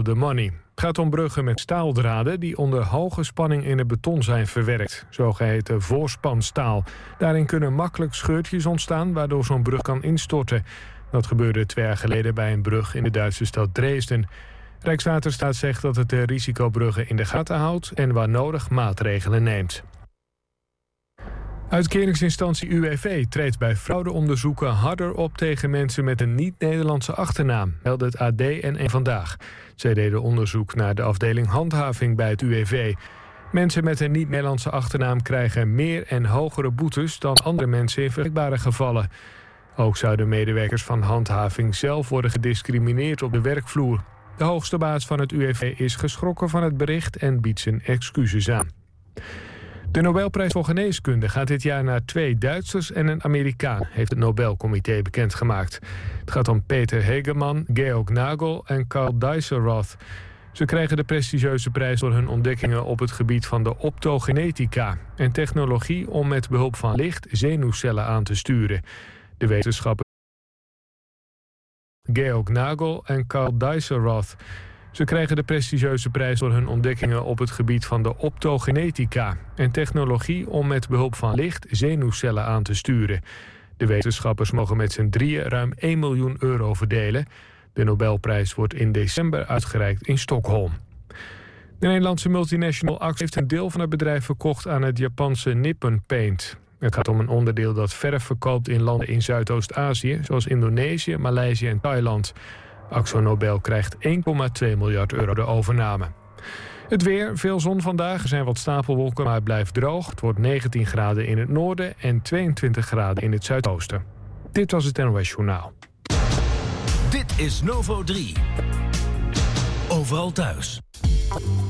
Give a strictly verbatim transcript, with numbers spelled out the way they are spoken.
the money. Het gaat om bruggen met staaldraden die onder hoge spanning in het beton zijn verwerkt. Zogeheten voorspanstaal. Daarin kunnen makkelijk scheurtjes ontstaan waardoor zo'n brug kan instorten. Dat gebeurde twee jaar geleden bij een brug in de Duitse stad Dresden. Rijkswaterstaat zegt dat het de risicobruggen in de gaten houdt en waar nodig maatregelen neemt. Uitkeringsinstantie U W V treedt bij fraudeonderzoeken harder op tegen mensen met een niet-Nederlandse achternaam, meldt het A D en Eén Vandaag. Zij deden onderzoek naar de afdeling handhaving bij het U W V. Mensen met een niet-Nederlandse achternaam krijgen meer en hogere boetes dan andere mensen in vergelijkbare gevallen. Ook zouden medewerkers van handhaving zelf worden gediscrimineerd op de werkvloer. De hoogste baas van het U W V is geschrokken van het bericht en biedt zijn excuses aan. De Nobelprijs voor Geneeskunde gaat dit jaar naar twee Duitsers en een Amerikaan, heeft het Nobelcomité bekendgemaakt. Het gaat om Peter Hegemann, Georg Nagel en Karl Dijsselroth. Ze krijgen de prestigieuze prijs voor hun ontdekkingen op het gebied van de optogenetica, een technologie om met behulp van licht zenuwcellen aan te sturen. De wetenschappers Georg Nagel en Karl Dijsselroth. Ze krijgen de prestigieuze prijs voor hun ontdekkingen op het gebied van de optogenetica, een technologie om met behulp van licht zenuwcellen aan te sturen. De wetenschappers mogen met z'n drieën ruim één miljoen euro verdelen. De Nobelprijs wordt in december uitgereikt in Stockholm. De Nederlandse multinational Axe heeft een deel van het bedrijf verkocht aan het Japanse Nippon Paint. Het gaat om een onderdeel dat verf verkoopt in landen in Zuidoost-Azië, zoals Indonesië, Maleisië en Thailand. AkzoNobel krijgt één komma twee miljard euro de overname. Het weer, veel zon vandaag. Er zijn wat stapelwolken, maar het blijft droog. Het wordt negentien graden in het noorden en tweeëntwintig graden in het zuidoosten. Dit was het N O S Journaal. Dit is Novo drie. Overal thuis.